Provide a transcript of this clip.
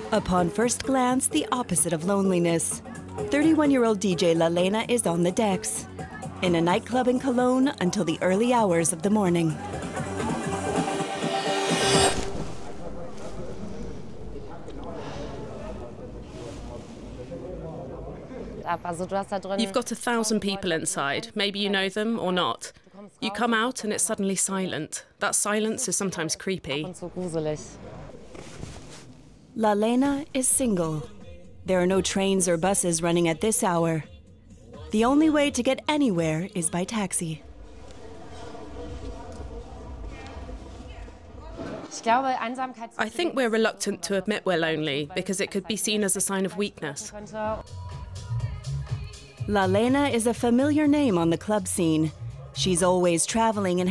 Upon first glance, the opposite of loneliness. 31-year-old DJ Lalena is on the decks, in a nightclub in Cologne until the early hours of the morning. You've got 1,000 people inside. Maybe you know them or not. You come out and it's suddenly silent. That silence is sometimes creepy. Lalena is single. There are no trains or buses running at this hour. The only way to get anywhere is by taxi. I think we're reluctant to admit we're lonely because it could be seen as a sign of weakness. Lalena is a familiar name on the club scene. She's always traveling and